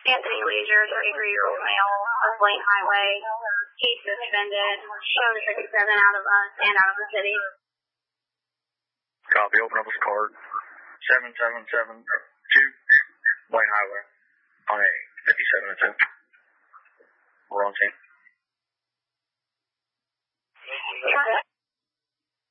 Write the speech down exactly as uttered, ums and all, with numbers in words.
Anthony Leisure, thirty-three-year-old male, of Blaine Highway. He's suspended. Show the fifty-seven out of us and out of the city. Copy. Open up his card. seven seven seven two Blaine Highway on a fifty-seven and two. We're on team.